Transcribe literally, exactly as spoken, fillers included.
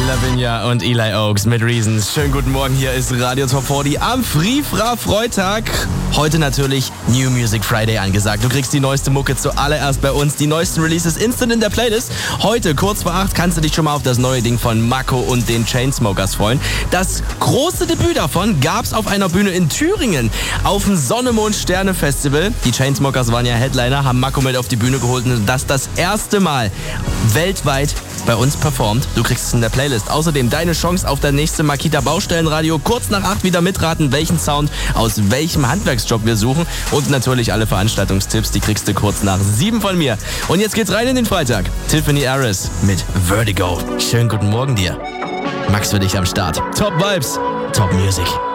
Lavinia und Eli Oaks mit Reasons. Schönen guten Morgen, hier ist Radio Top vierzig am Free-Fra-Freitag. Heute natürlich New Music Friday angesagt. Du kriegst die neueste Mucke zuallererst bei uns, die neuesten Releases instant in der Playlist. Heute, kurz vor acht, kannst du dich schon mal auf das neue Ding von Mako und den Chainsmokers freuen. Das große Debüt davon gab's auf einer Bühne in Thüringen, auf dem Sonne-Mond-Sterne-Festival. Die Chainsmokers waren ja Headliner, haben Mako mit auf die Bühne geholt und das das erste Mal weltweit bei uns performt. Du kriegst es in der Playlist. Außerdem deine Chance auf das nächste Makita Baustellenradio. Kurz nach acht wieder mitraten, welchen Sound aus welchem Handwerksjob wir suchen. Und natürlich alle Veranstaltungstipps, die kriegst du kurz nach sieben von mir. Und jetzt geht's rein in den Freitag. Tiffany Harris mit Vertigo. Schönen guten Morgen dir. Max für dich am Start. Top Vibes, Top Music.